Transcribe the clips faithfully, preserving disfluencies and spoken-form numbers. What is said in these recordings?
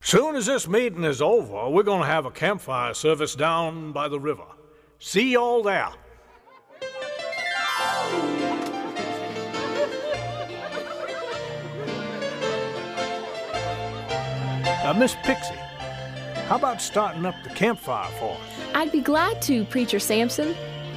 Soon as this meeting is over, we're going to have a campfire service down by the river. See y'all there. Uh, Miss Pixie, how about starting up the campfire for us? I'd be glad to, Preacher Samson.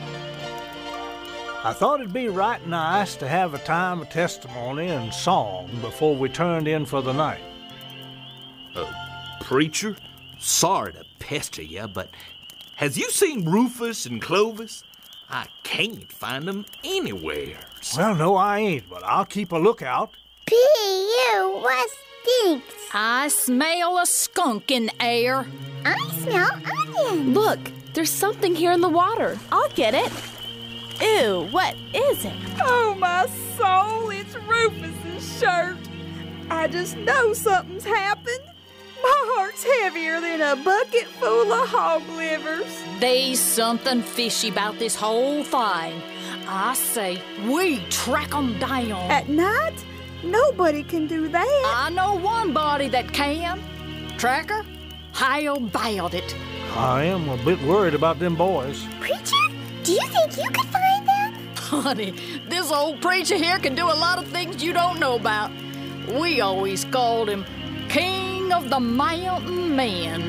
I thought it'd be right nice to have a time of testimony and song before we turned in for the night. Uh, preacher, sorry to pester you, but has you seen Rufus and Clovis? I can't find them anywhere. Well, no, I ain't, but I'll keep a lookout. P U, what stinks? I smell a skunk in the air. I smell onions. Look, there's something here in the water. I'll get it. Ew, what is it? Oh, my soul, it's Rufus's shirt. I just know something's happened. My heart's heavier than a bucket full of hog livers. There's something fishy about this whole thing. I say we track 'em down. At night? Nobody can do that. I know one body that can. Tracker, how about it? I am a bit worried about them boys. Preacher, do you think you could find them? Honey, this old preacher here can do a lot of things you don't know about. We always called him King of the Mountain Men.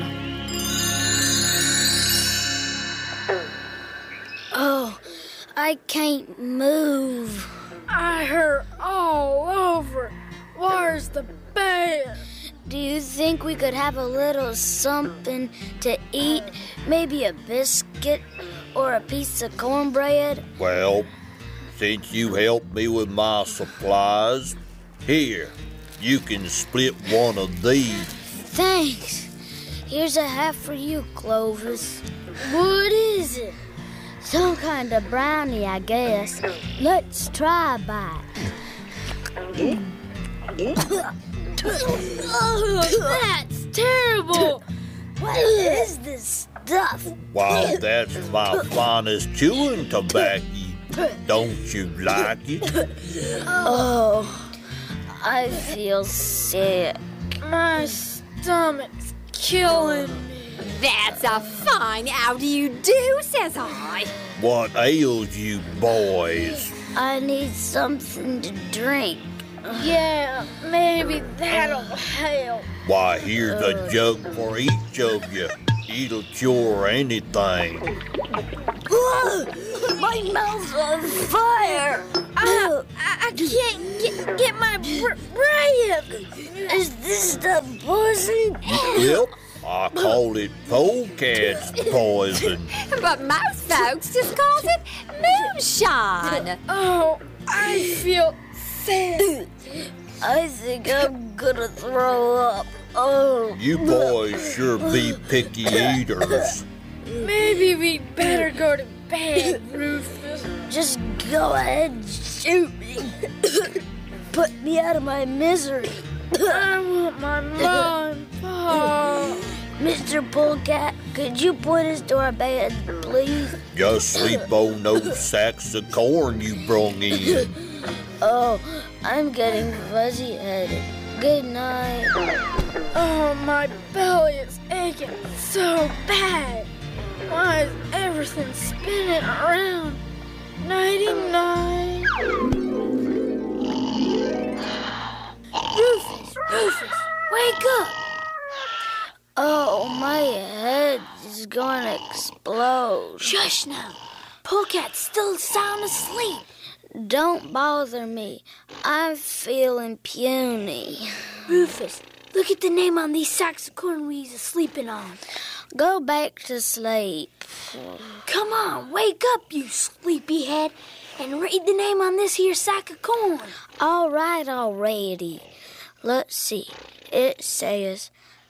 Oh, I can't move. I hurt all over. Where's the bed? Do you think we could have a little something to eat? Maybe a biscuit or a piece of cornbread? Well, since you helped me with my supplies, here, you can split one of these. Thanks. Here's a half for you, Clovis. What is it? Some kind of brownie, I guess. Let's try a bite. Oh, that's terrible. What is this stuff? Why, that's my finest chewing tobacco. Don't you like it? Oh, I feel sick. My stomach's killing me. That's a fine how do you do, says I. What ails you boys? I need something to drink. Yeah, maybe that'll help. Why, here's a jug for each of you. It'll cure anything. My mouth's on fire. I, I, I can't get, get my br- breath. Is this stuff poison? Yep, I call it polecat's poison. But most folks just calls it moonshine. Oh, I feel sick. I think I'm gonna throw up. Oh. You boys sure be picky eaters. Maybe we'd better go to bed, Rufus. Just go ahead and shoot me. Put me out of my misery. I want my mom, Pa. Mister Polecat, could you put us to our bed, please? Just sleep on those sacks of corn you brung in. Oh, I'm getting fuzzy-headed. Good night. Oh, my belly is aching so bad. Why is everything spinning around? Nighty-night. Rufus, Rufus, wake up. Oh, my head is gonna explode. Shush now. Polecat's still sound asleep. Don't bother me. I'm feeling puny. Rufus, look at the name on these sacks of corn we was sleeping on. Go back to sleep. Come on, wake up, you sleepyhead, and read the name on this here sack of corn. All right already. Let's see. It says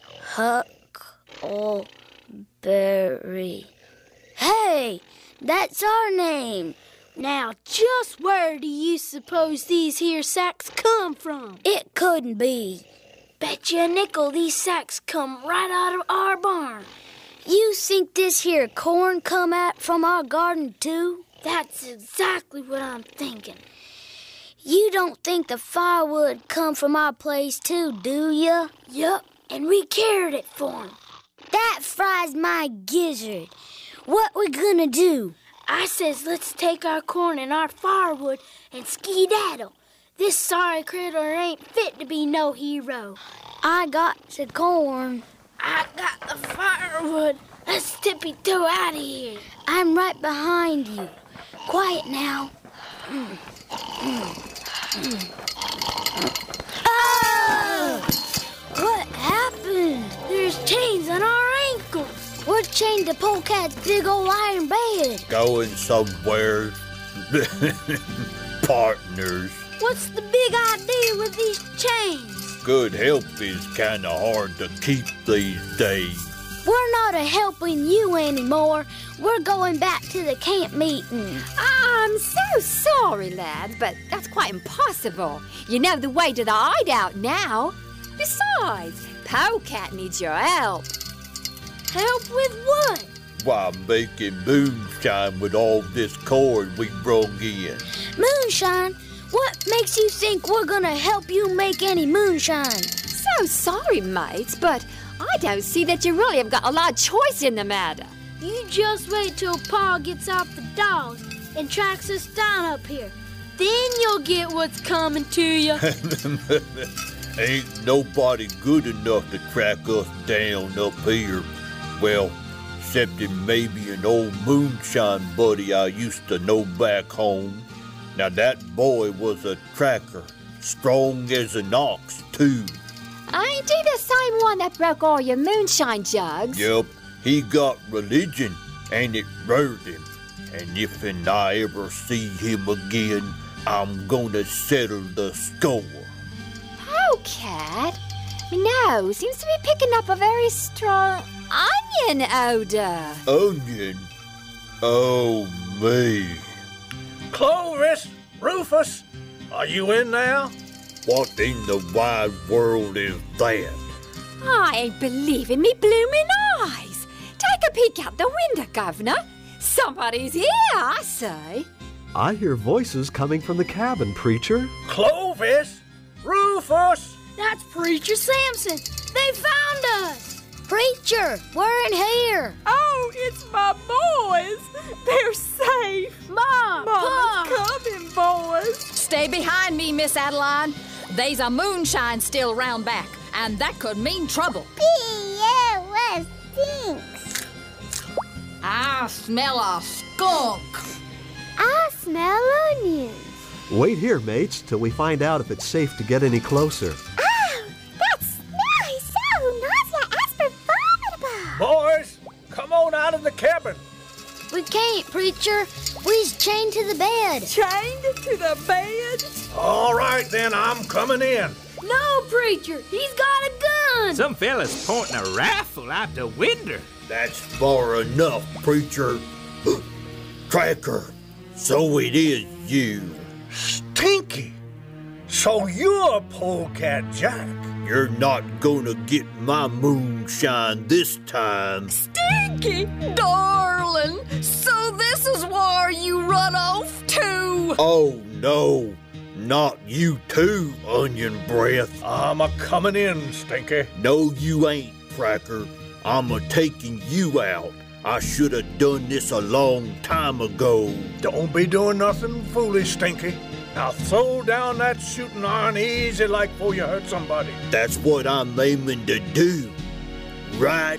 Huckleberry. Hey, that's our name. Now, just where do you suppose these here sacks come from? It couldn't be. Bet you a nickel these sacks come right out of our barn. You think this here corn come out from our garden, too? That's exactly what I'm thinking. You don't think the firewood come from our place, too, do you? Yup, and we carried it for him. That fries my gizzard. What we gonna do? I says let's take our corn and our firewood and skedaddle. This sorry critter ain't fit to be no hero. I got the corn. I got the firewood. Let's tippy-toe out of here. I'm right behind you. Quiet now. Mm. Mm. Mm. Oh! What happened? There's chains on our ankles. We're chained to Polecat's big old iron bed. Going somewhere. Partners. What's the big idea with these chains? Good help is kinda hard to keep these days. We're not a helping you anymore. We're going back to the camp meeting. I'm so sorry, lads, but that's quite impossible. You know the way to the hideout now. Besides, Polecat needs your help. Help with what? Why, making moonshine with all this corn we brung in. Moonshine? What makes you think we're gonna help you make any moonshine? So sorry, mates, but I don't see that you really have got a lot of choice in the matter. You just wait till Pa gets off the dogs and tracks us down up here. Then you'll get what's coming to you. Ain't nobody good enough to track us down up here. Well, excepting maybe an old moonshine buddy I used to know back home. Now that boy was a tracker, strong as an ox, too. Ain't he the same one that broke all your moonshine jugs? Yep, he got religion, and it hurt him. And if and I ever see him again, I'm gonna settle the score. Polecat? No, seems to be picking up a very strong onion odor. Onion? Oh, me. Clovis, Rufus, are you in there? What in the wide world is that? I ain't believing me blooming eyes. Take a peek out the window, Governor. Somebody's here, I say. I hear voices coming from the cabin, Preacher. Clovis, Rufus. That's Preacher Samson. They found us. Preacher, we're in here. Oh, it's my boys. They're safe. Mom, Mama's Pa. coming, boys. Stay behind me, Miss Adeline. There's a moonshine still round back, and that could mean trouble. P.O.S. stinks. I smell a skunk. I smell onions. Wait here, mates, till we find out if it's safe to get any closer. Oh, that smell is so nauseous as formidable. Boys, come on out of the cabin. We can't, Preacher. We's chained to the bed. Chained to the bed? All right, then, I'm coming in. No, Preacher. He's got a gun. Some fella's pointing a rifle out the window. That's far enough, Preacher. Tracker, so it is you. Stinky. So you're Polecat Jack. You're not gonna get my moonshine this time. Stinky, darling. So this is where you run off to. Oh, no. Not you too, Onion Breath. I'm a coming in, Stinky. No, you ain't, Tracker. I'm a taking you out. I should have done this a long time ago. Don't be doing nothing foolish, Stinky. Now throw down that shooting iron easy like before you hurt somebody. That's what I'm aiming to do. Right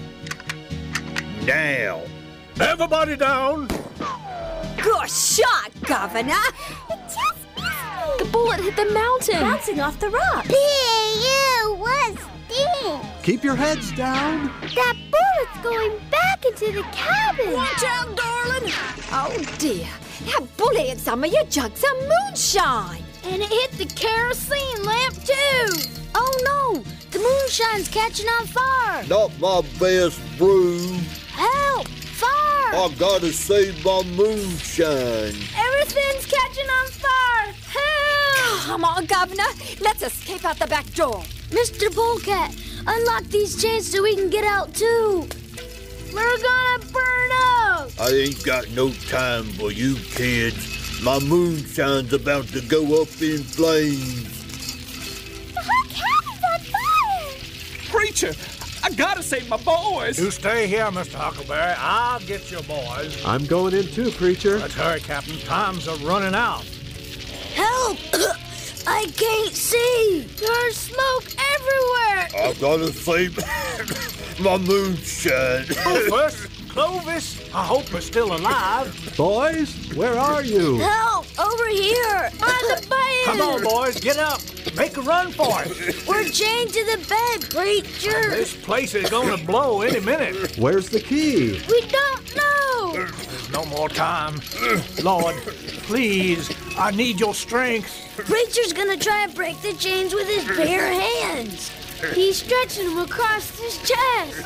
now. Everybody down. Good shot, Governor. It just missed me. The bullet hit the mountain, bouncing off the rock. P U was stinks. Keep your heads down. That bullet's going back into the cabin. Watch out, darling. Oh, dear. That bullet hit some of your jugs of moonshine. And it hit the kerosene lamp, too. Oh, no. The moonshine's catching on fire. Not my best brew. Help! Fire! I gotta save my moonshine. Everything's catching on fire. Help! Come on, Governor. Let's escape out the back door. Mister Polecat, unlock these chains so we can get out, too. We're gonna burn up. I ain't got no time for you kids. My moonshine's about to go up in flames. The whole cabin's on fire. Preacher, I gotta save my boys. You stay here, Mister Huckleberry. I'll get your boys. I'm going in too, Preacher. Let's hurry, Captain. Times are running out. Help! I can't see! There's smoke everywhere! I've got to save my moonshine. Rufus, Clovis, I hope we're still alive. Boys, where are you? Help! Over here! On the bed! Come on, boys, get up. Make a run for it. We're chained to the bed, Preacher! This place is gonna blow any minute. Where's the key? We don't know! There's no more time. Lord, please, I need your strength. Preacher's gonna try and break the chains with his bare hands. He's stretching them across his chest.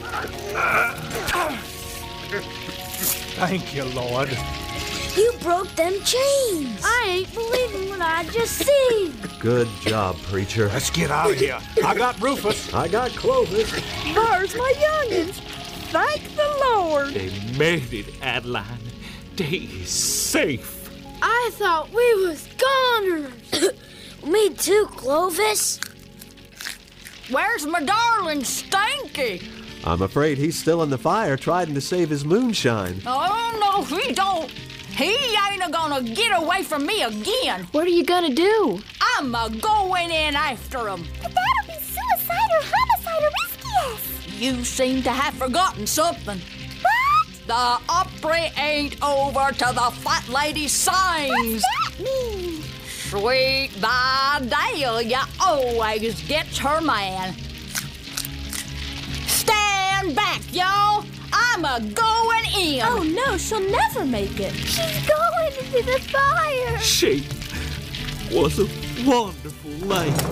Thank you, Lord. You broke them chains. I ain't believing what I just seen. Good job, Preacher. Let's get out of here. I got Rufus. I got Clovis. There's my youngins. Thank the Lord. They made it, Adeline. They is safe. I thought we was goners. Me too, Clovis. Where's my darling Stinky? I'm afraid he's still in the fire trying to save his moonshine. Oh, no, he don't. He ain't gonna get away from me again. What are you gonna do? I'm a going in after him. But that'll be suicide or homicide or risky. You seem to have forgotten something. What? The opera ain't over till the fat lady sings. What's that mean? Sweet Vidalia always gets her man. Stand back, y'all. I'm a going in. Oh no, she'll never make it. She's going into the fire. She was a wonderful lady.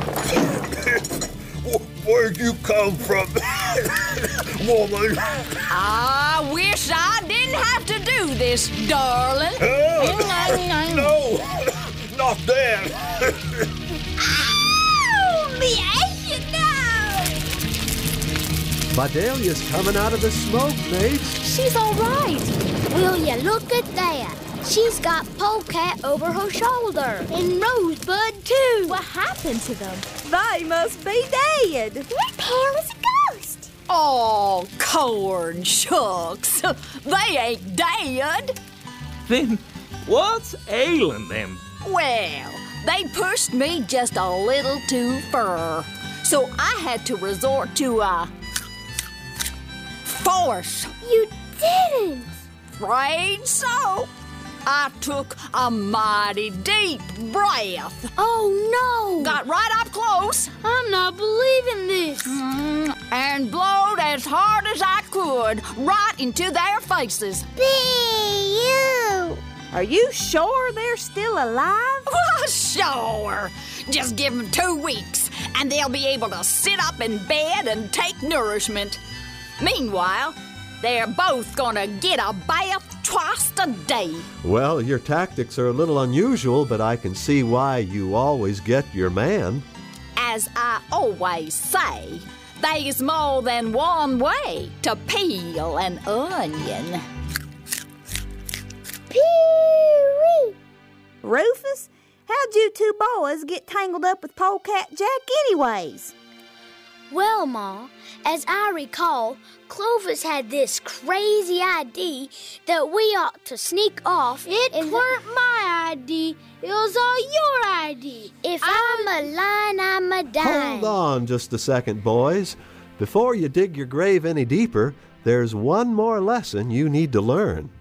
Where'd you come from, woman? I wish I didn't have to do this, darling. Uh, no, not that. Ow! Me aching now. Vidalia's coming out of the smoke, mates. She's all right. Will you look at that? She's got Polecat over her shoulder. And Rosebud, too. What happened to them? They must be dead. They're pale as a ghost. Oh, corn shucks. They ain't dead. Then what's ailing them? Well, they pushed me just a little too far. So I had to resort to, uh, force. You didn't. Right so. I took a mighty deep breath. Oh, no. Got right up close. I'm not believing this. Mm, and blowed as hard as I could right into their faces. Be you. Are you sure they're still alive? Well, sure. Just give them two weeks, and they'll be able to sit up in bed and take nourishment. Meanwhile, they're both gonna get a bath twice a day. Well, your tactics are a little unusual, but I can see why you always get your man. As I always say, there's more than one way to peel an onion. Pee-wee. Rufus, how'd you two boys get tangled up with Polecat Jack anyways? Well, Ma, as I recall, Clovis had this crazy idea that we ought to sneak off. It weren't my idea. It was all your idea. If I'm, I'm a lion, I'm a dime. Hold on just a second, boys. Before you dig your grave any deeper, there's one more lesson you need to learn.